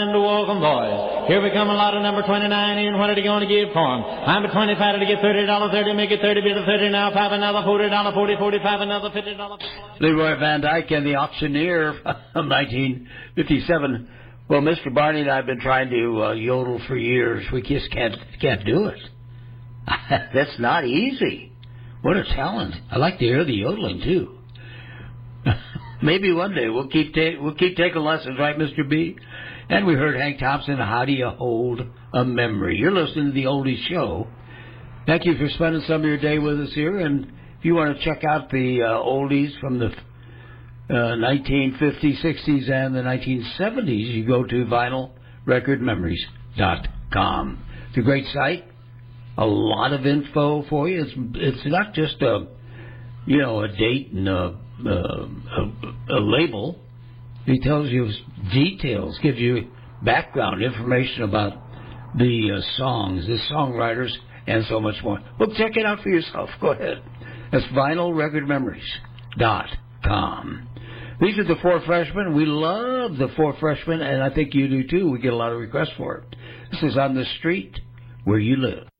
To welcome boys. Here we come a lot of number 29 in. What are they going to give for him? I'm a 25 to get $30, 30, make it 30, bit of 30 now, 5 another, $40, 40, 45 another, $50. Leroy Van Dyke and the Auctioneer of 1957. Well, Mr. Barney and I have been trying to yodel for years. We just can't do it. That's not easy. What a talent. I like to hear the yodeling, too. Maybe one day we'll keep taking lessons, right, Mr. B? And we heard Hank Thompson, How Do You Hold a Memory? You're listening to the Oldies Show. Thank you for spending some of your day with us here. And if you want to check out the oldies from the 1950s, 60s, and the 1970s, you go to vinylrecordmemories.com. It's a great site. A lot of info for you. It's not just a date and a label. He tells you details, gives you background information about the songs, the songwriters, and so much more. Well, check it out for yourself. Go ahead. That's vinylrecordmemories.com. These are the Four Freshmen. We love the Four Freshmen, and I think you do too. We get a lot of requests for it. This is On the Street Where You Live.